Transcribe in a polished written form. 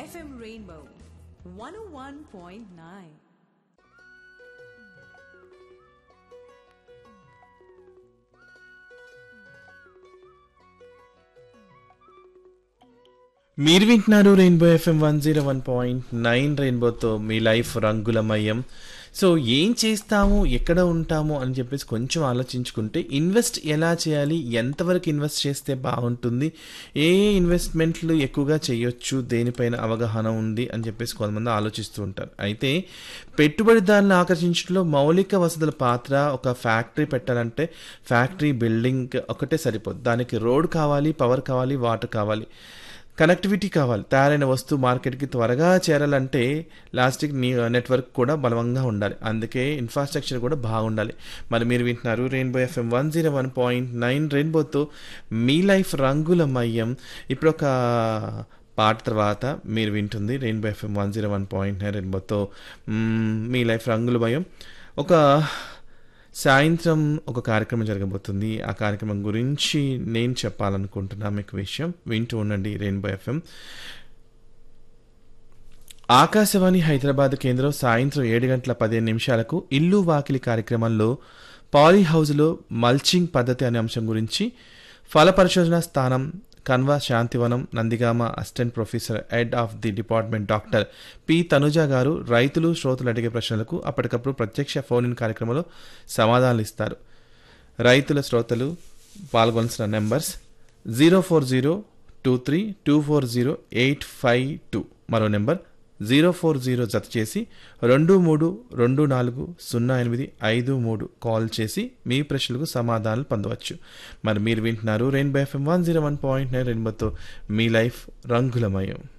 FM Rainbow 101.9. మీరు వింటున్నారు rainbow FM 101.9 రెయిన్బోతో మీ లైఫ్ రంగులమయం. సో ఏం చేస్తాము, ఎక్కడ ఉంటాము అని చెప్పేసి కొంచెం ఆలోచించుకుంటే ఇన్వెస్ట్ ఎలా చేయాలి, ఎంతవరకు ఇన్వెస్ట్ చేస్తే బాగుంటుంది, ఏ ఇన్వెస్ట్మెంట్లు ఎక్కువగా చేయొచ్చు, దేనిపైన అవగాహన ఉంది అని చెప్పేసి కొంతమంది ఆలోచిస్తూ ఉంటారు. అయితే పెట్టుబడిదారులను ఆకర్షించడంలో మౌలిక వసతుల పాత్ర. ఒక ఫ్యాక్టరీ పెట్టాలంటే ఫ్యాక్టరీ బిల్డింగ్ ఒకటే సరిపోదు, దానికి రోడ్ కావాలి, పవర్ కావాలి, వాటర్ కావాలి, కనెక్టివిటీ కావాలి. తయారైన వస్తువు మార్కెట్కి త్వరగా చేరాలంటే లాజిస్టిక్ నెట్వర్క్ కూడా బలంగా ఉండాలి. అందుకే ఇన్ఫ్రాస్ట్రక్చర్ కూడా బాగుండాలి. మరి మీరు వింటున్నారు రెయిన్బో ఎఫ్ఎం 101.9 రెయిన్బోతో మీ లైఫ్ రంగులమయం. ఇప్పుడు ఒక పాట తర్వాత మీరు వింటుంది రెయిన్బో ఎఫ్ఎం 101.9 రెయిన్బోతో మీ లైఫ్ రంగులమయం. ఒక సాయంత్రం ఒక కార్యక్రమం జరగబోతుంది. ఆ కార్యక్రమం గురించి నేను చెప్పాలనుకుంటున్నా మీకు విషయం. వింటూ ఉండండి రెయిన్బో ఎఫ్ఎం. ఆకాశవాణి హైదరాబాద్ కేంద్రం సాయంత్రం 7:15 ఇల్లు వాకిలి కార్యక్రమంలో పాలీ హౌజ్లో మల్చింగ్ పద్ధతి అనే అంశం గురించి ఫల పరిశోధన స్థానం Kanva Shantivanam Nandigama assistant professor head of the department doctor P Tanuja గారు రైతులు శ్రోతలు అడిగే ప్రశ్నలకు అప్పటికప్పుడు ప్రత్యక్ష ఫోన్ ఇన్ కార్యక్రమంలో సమాధానాలు ఇస్తారు. రైతుల శ్రోతలు పాల్గొనాల్సిన నెంబర్స్ 04023240852. మరో నెంబర్ 040 జత చేసి 23240853 కాల్ చేసి మీ ప్రశ్నలకు సమాధానాలు పొందవచ్చు. మరి మీరు వింటున్నారు రెయిన్బో ఎఫ్ఎం 101.9 రెయిన్బోతో మీ లైఫ్ రంగులమయం.